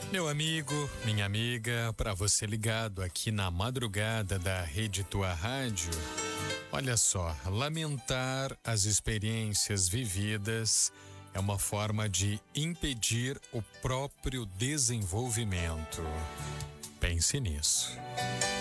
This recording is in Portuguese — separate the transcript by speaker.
Speaker 1: Meu amigo, minha amiga, para você ligado aqui na madrugada da Rede Tua Rádio, olha só, lamentar as experiências vividas é uma forma de impedir o próprio desenvolvimento. Pense nisso.